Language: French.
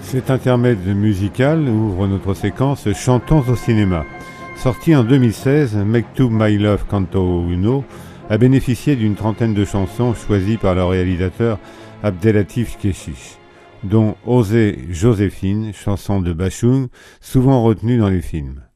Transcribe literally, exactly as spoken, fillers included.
Cet intermède musical ouvre notre séquence Chantons au cinéma. Sorti en deux mille seize, Mektoub My Love Canto Uno a bénéficié d'une trentaine de chansons choisies par le réalisateur Abdelatif Kechiche, dont Osez Joséphine, chanson de Bachung, souvent retenue dans les films.